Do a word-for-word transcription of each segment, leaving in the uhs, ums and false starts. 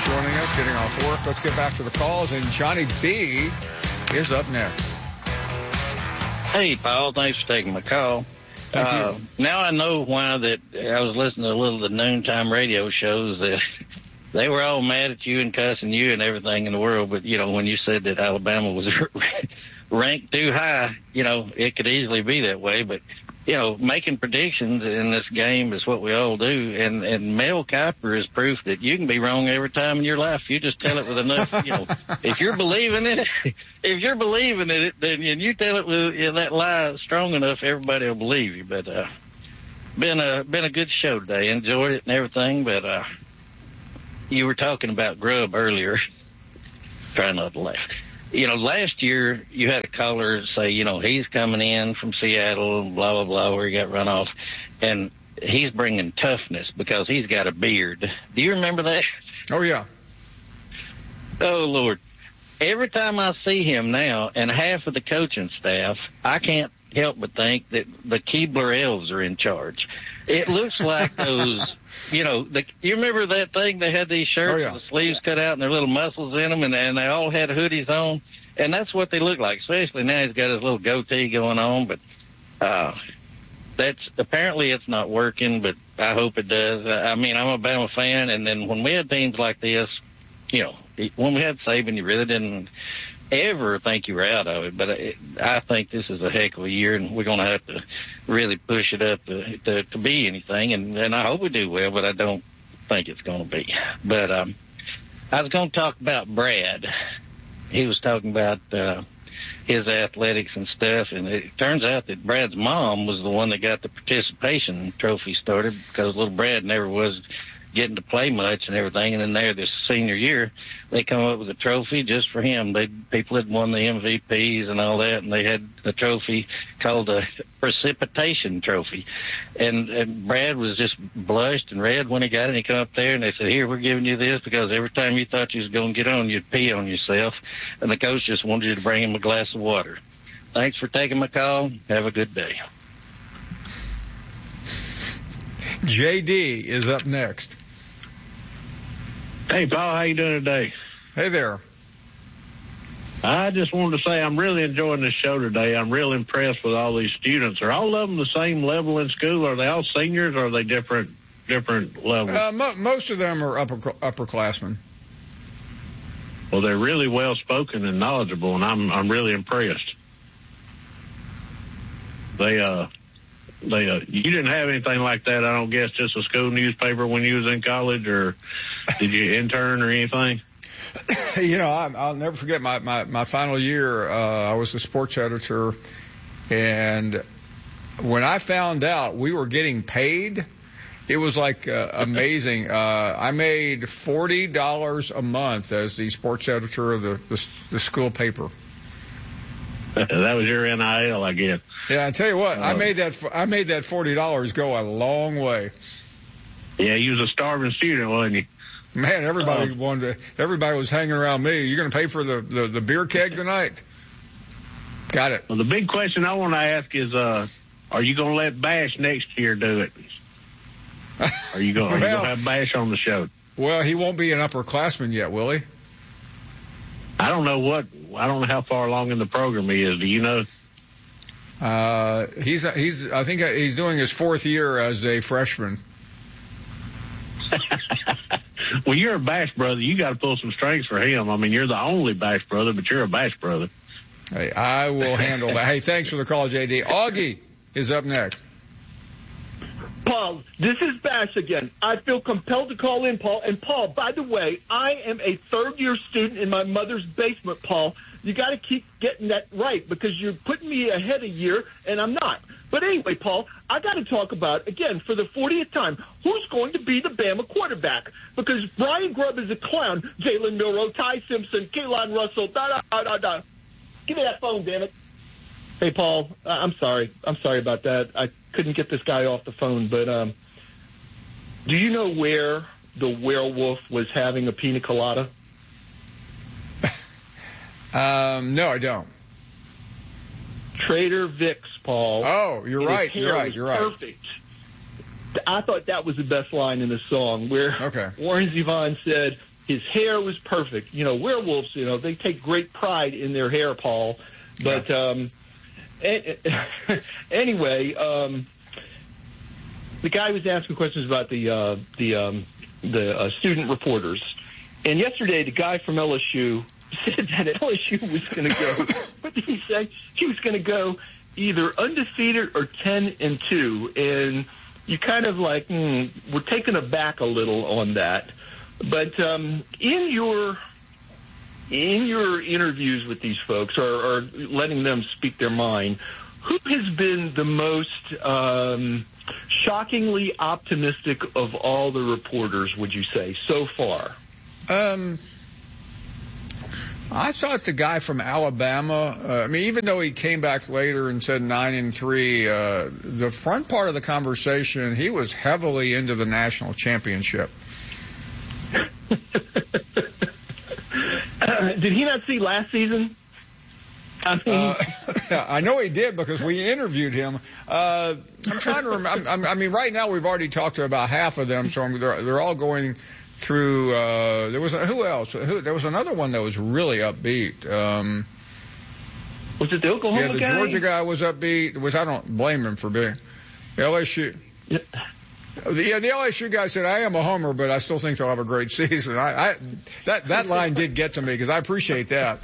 joining us, getting off work. Let's get back to the calls, and Johnny B is up next. Hey, Paul. Thanks for taking my call. Thank uh, you. Now I know why that I was listening to a little of the noontime radio shows that they were all mad at you and cussing you and everything in the world. But, you know, when you said that Alabama was ranked too high, you know, it could easily be that way. But, you know, making predictions in this game is what we all do. And, and Mel Kiper is proof that you can be wrong every time in your life. You just tell it with enough, you know, if you're believing in it, if you're believing in it, then and you tell it with you know, that lie strong enough, everybody will believe you. But, uh, been a, been a good show today. Enjoyed it and everything. But, uh, you were talking about Grubb earlier. Try not to laugh. You know, last year you had a caller say, you know, he's coming in from Seattle, blah, blah, blah, where he got run off. And he's bringing toughness because he's got a beard. Do you remember that? Oh, yeah. Oh, Lord. Every time I see him now and half of the coaching staff, I can't help but think that the Keebler elves are in charge. It looks like those, you know, the, you remember that thing? They had these shirts oh, yeah. with the sleeves cut out and their little muscles in them, and, and they all had hoodies on. And that's what they look like, especially now he's got his little goatee going on. But uh, that's apparently it's not working, but I hope it does. I mean, I'm a Bama fan, and then when we had teams like this, you know, when we had Saban, you really didn't ever think you were out of it. But it, I think this is a heck of a year, and we're going to have to really push it up to, to, to be anything. And, and I hope we do well, but I don't think it's going to be. But um, I was going to talk about Brad. He was talking about uh, his athletics and stuff, and it turns out that Brad's mom was the one that got the participation trophy started because little Brad never was getting to play much and everything. And then there, this senior year, they come up with a trophy just for him. They people had won the M V Ps and all that, and they had a trophy called a precipitation trophy. And, and Brad was just blushed and red when he got it. And he come up there, and they said, "Here, we're giving you this because every time you thought you was going to get on, you'd pee on yourself." And the coach just wanted you to bring him a glass of water. Thanks for taking my call. Have a good day. J D is up next. Hey, Paul, how you doing today? Hey there. I just wanted to say I'm really enjoying this show today. I'm real impressed with all these students. Are all of them the same level in school? Are they all seniors, or are they different different levels? Uh, mo- most of them are upper upperclassmen. Well, they're really well spoken and knowledgeable, and I'm I'm really impressed. They uh. They, uh, you didn't have anything like that, I don't guess, just a school newspaper when you was in college, or did you intern or anything? You know, I, I'll never forget my, my, my final year. Uh, I was a sports editor, and when I found out we were getting paid, it was like uh, amazing. Uh, I made forty dollars a month as the sports editor of the, the, the school paper. That was your N I L, I guess. Yeah, I tell you what, uh, I made that I made that forty dollars go a long way. Yeah, you was a starving student, wasn't you? Man, everybody uh, wanted to, everybody was hanging around me. You're going to pay for the, the, the beer keg tonight? Got it. Well, the big question I want to ask is, uh, are you going to let Bash next year do it? Are you going well, to have Bash on the show? Well, he won't be an upperclassman yet, will he? I don't know what, I don't know how far along in the program he is. Do you know? Uh, he's, he's, I think he's doing his fourth year as a freshman. Well, you're a Bash brother. You got to pull some strings for him. I mean, you're the only Bash brother, but you're a Bash brother. Hey, I will handle that. Hey, thanks for the call, J D. Augie is up next. Paul, this is Bash again. I feel compelled to call in, Paul. And, Paul, by the way, I am a third-year student in my mother's basement, Paul. You got to keep getting that right because you're putting me ahead a year, and I'm not. But anyway, Paul, I got to talk about, again, for the fortieth time, who's going to be the Bama quarterback? Because Brian Grubb is a clown. Jalen Milroe, Ty Simpson, Keelan Russell, da-da-da-da-da. Give me that phone, damn it. Hey, Paul, I'm sorry. I'm sorry about that. I couldn't get this guy off the phone, but um, do you know where the werewolf was having a pina colada? um, no, I don't. Trader Vic's, Paul. Oh, you're and right. You're right. You're right. Perfect. I thought that was the best line in the song where okay. Warren Zevon said, His hair was perfect. You know, werewolves, you know, they take great pride in their hair, Paul. But yeah. um, anyway, um, the guy was asking questions about the uh, the um, the uh, student reporters. And yesterday, the guy from L S U said that L S U was going to go. What did he say? He was going to go either undefeated or ten and two. And you kind of like, hmm, we're taken aback a little on that. But um, in your in your interviews with these folks, or, or letting them speak their mind, who has been the most um, shockingly optimistic of all the reporters, would you say, so far? Um, I thought the guy from Alabama, uh, I mean, even though he came back later and said nine and three, uh, the front part of the conversation, he was heavily into the national championship. uh, did he not see last season? I mean, uh, I know he did because we interviewed him. Uh, I'm trying to remember. I mean, right now we've already talked to about half of them, so I'm, they're, they're all going through. Uh, there was a, who else? Who, there was another one that was really upbeat. Um, was it the Oklahoma guy? Yeah, the guy? Georgia guy was upbeat. Which I don't blame him for being. L S U. Yeah. The, yeah, the L S U guy said, "I am a homer, but I still think they'll have a great season." I, I that that line did get to me because I appreciate that.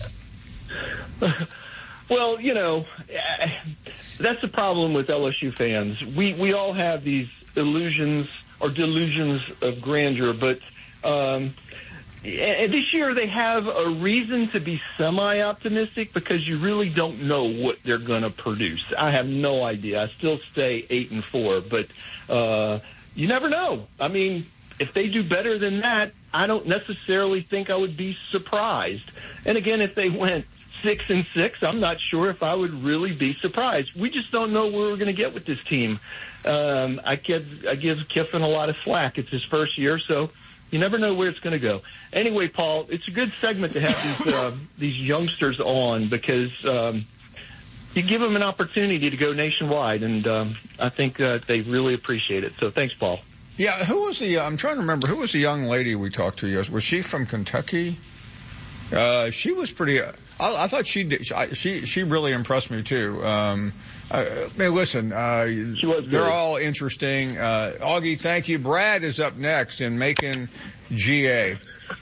Well, you know, that's the problem with L S U fans. We we all have these illusions or delusions of grandeur, but um, and this year they have a reason to be semi-optimistic because you really don't know what they're going to produce. I have no idea. I still stay eight and four, but uh, you never know. I mean, if they do better than that, I don't necessarily think I would be surprised. And again, if they went six and six, I'm not sure if I would really be surprised. We just don't know where we're going to get with this team. Um, I give, I give Kiffin a lot of slack. It's his first year, so you never know where it's going to go. Anyway, Paul, it's a good segment to have these uh, these youngsters on because um, you give them an opportunity to go nationwide, and um, I think uh, they really appreciate it. So thanks, Paul. Yeah, who was the? I'm trying to remember who was the young lady we talked to. Yes, was she from Kentucky? Uh, she was pretty. Uh, I, I thought she did. She she really impressed me too. Um, I, I mean, listen, uh, she was they're good. all interesting. Uh, Augie, thank you. Brad is up next in Macon, G A.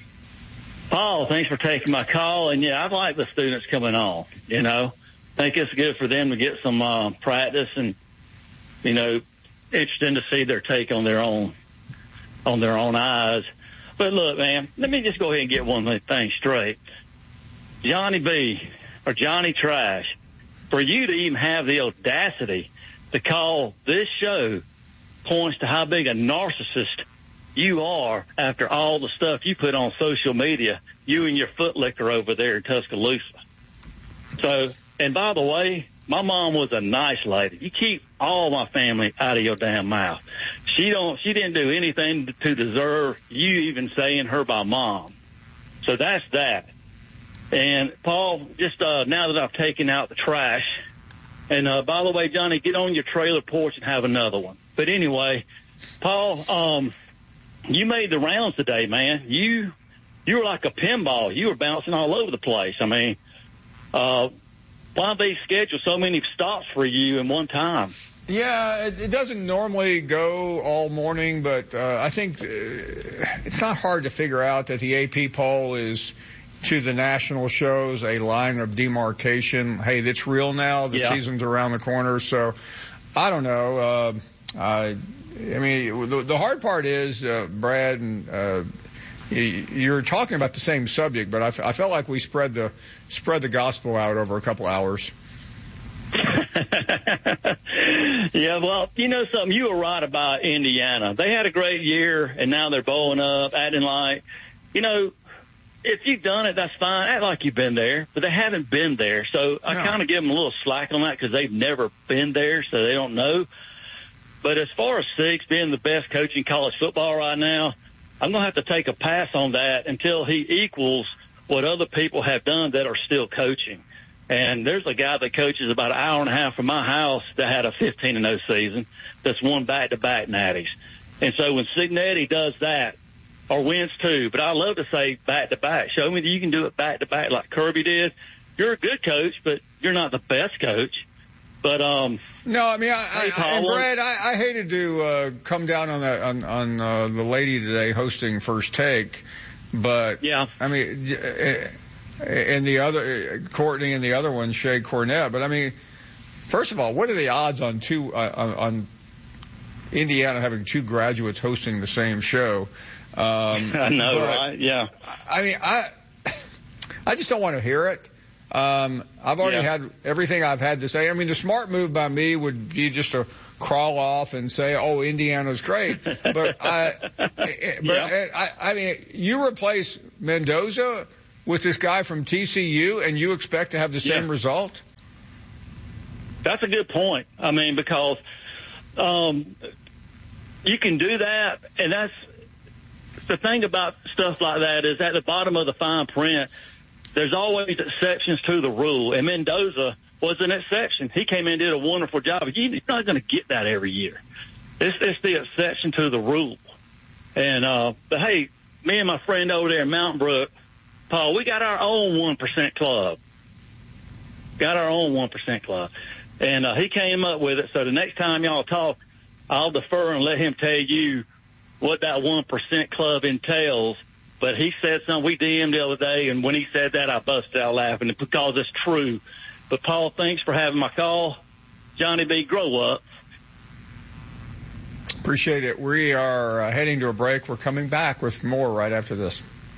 Paul, thanks for taking my call. And yeah, I like the students coming on. You know, I think it's good for them to get some uh, practice, and you know, interesting to see their take on their own on their own eyes. But look, man, let me just go ahead and get one thing straight. Johnny B, or Johnny Trash, for you to even have the audacity to call this show points to how big a narcissist you are after all the stuff you put on social media, you and your foot licker over there in Tuscaloosa. So, and by the way, my mom was a nice lady. You keep all my family out of your damn mouth. She don't. She didn't do anything to deserve you even saying her by mom. So that's that. And Paul, just uh, now that I've taken out the trash, and uh, by the way, Johnny, get on your trailer porch and have another one. But anyway, Paul, um, you made the rounds today, man. You you were like a pinball. You were bouncing all over the place. I mean, uh, why they schedule so many stops for you in one time? Yeah, it, it doesn't normally go all morning, but uh, I think uh, it's not hard to figure out that the A P poll is to the national shows a line of demarcation. Hey, that's real now. The yeah. season's around the corner. So I don't know. Uh, I, I mean, the, the hard part is, uh, Brad, and uh, you, you're talking about the same subject, but I, f- I felt like we spread the spread the gospel out over a couple hours. Yeah, well, you know something, you were right about Indiana. They had a great year, and now they're bowling up, acting like, you know, if you've done it, that's fine. Act like you've been there, but they haven't been there. So I No. kind of give them a little slack on that because they've never been there, so they don't know. But as far as Six being the best coach in college football right now, I'm going to have to take a pass on that until he equals what other people have done that are still coaching. And there's a guy that coaches about an hour and a half from my house that had a fifteen and oh season that's won back-to-back natties. And so when Signetti does that, or wins two, but I love to say back to back. Show me that you can do it back to back like Kirby did. You're a good coach, but you're not the best coach. But um, no, I mean, I, hey, I, and Brad, I, I hated to uh, come down on that on, on uh, the lady today hosting First Take, but yeah, I mean, and the other Courtney and the other one Shay Cornett. But I mean, first of all, what are the odds on two uh, on, on Indiana having two graduates hosting the same show? Um, I know, right? Yeah. I mean, I I just don't want to hear it. Um, I've already yeah. had everything I've had to say. I mean, the smart move by me would be just to crawl off and say, "Oh, Indiana's great," but I, but yeah. I, I mean, you replace Mendoza with this guy from T C U, and you expect to have the same yeah. result? That's a good point. I mean, because um, you can do that, and that's the thing about stuff like that is at the bottom of the fine print. There's always exceptions to the rule, and Mendoza was an exception. He came in and did a wonderful job. You're not going to get that every year. It's, it's the exception to the rule. And, uh, but hey, me and my friend over there in Mountain Brook, Paul, we got our own one percent club. Got our own one percent club. And uh, he came up with it, so the next time y'all talk, I'll defer and let him tell you what that one percent club entails. But he said something, we D M'd the other day, and when he said that, I busted out laughing because it's true. But, Paul, thanks for having my call. Johnny B., grow up. Appreciate it. We are uh, heading to a break. We're coming back with more right after this.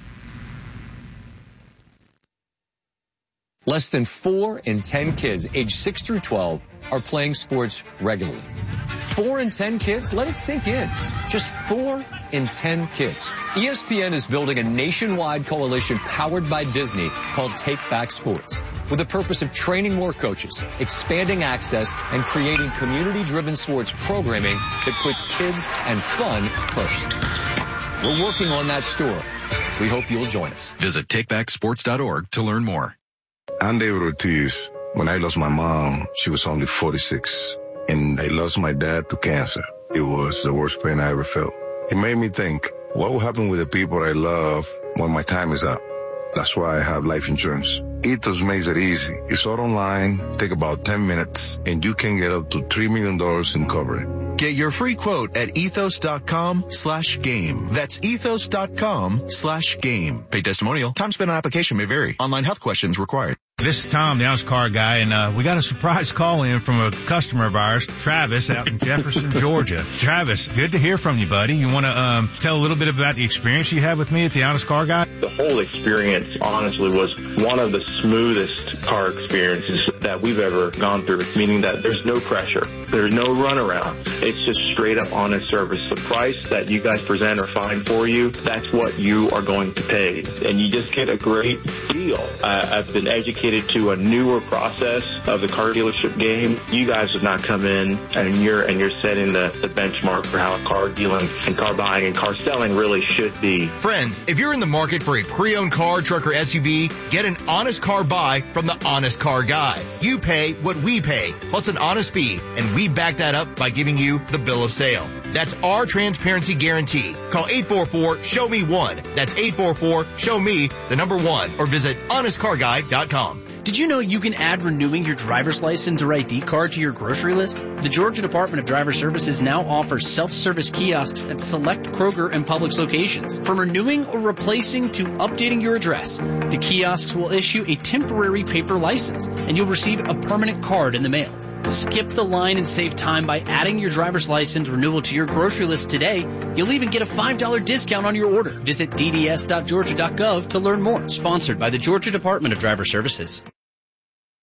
Less than four in ten kids aged six through twelve are playing sports regularly. Four in ten kids? Let it sink in. Just four in ten kids. E S P N is building a nationwide coalition powered by Disney called Take Back Sports, with the purpose of training more coaches, expanding access, and creating community-driven sports programming that puts kids and fun first. We're working on that story. We hope you'll join us. Visit take back sports dot org to learn more. I'm David Ortiz. When I lost my mom, she was only forty-six, and I lost my dad to cancer. It was the worst pain I ever felt. It made me think, what will happen with the people I love when my time is up? That's why I have life insurance. Ethos makes it easy. It's all online, take about ten minutes, and you can get up to three million dollars in coverage. Get your free quote at ethos.com slash game. That's ethos.com slash game. Paid testimonial. Time spent on application may vary. Online health questions required. This is Tom, the Honest Car Guy, and uh, we got a surprise call in from a customer of ours, Travis, out in Jefferson, Georgia. Travis, good to hear from you, buddy. You want to um, tell a little bit about the experience you had with me at the Honest Car Guy? The whole experience, honestly, was one of the smoothest car experiences that we've ever gone through, meaning that there's no pressure. There's no runaround. It's just straight up honest service. The price that you guys present or find for you, that's what you are going to pay. And you just get a great deal. Uh, I've been educated to a newer process of the car dealership game. You guys have not come in and you're and you're setting the, the benchmark for how car dealing and car buying and car selling really should be. Friends, if you're in the market for a pre-owned car, truck, or S U V, get an honest car buy from the Honest Car Guy. You pay what we pay, plus an honest fee, and we back that up by giving you the bill of sale. That's our transparency guarantee. Call eight four four, show me one. That's eight four four, show me the number one, or visit honest car guy dot com. Did you know you can add renewing your driver's license or I D card to your grocery list? The Georgia Department of Driver Services now offers self-service kiosks at select Kroger and Publix locations. From renewing or replacing to updating your address, the kiosks will issue a temporary paper license, and you'll receive a permanent card in the mail. Skip the line and save time by adding your driver's license renewal to your grocery list today. You'll even get a five dollars discount on your order. Visit d d s dot georgia dot gov to learn more. Sponsored by the Georgia Department of Driver Services.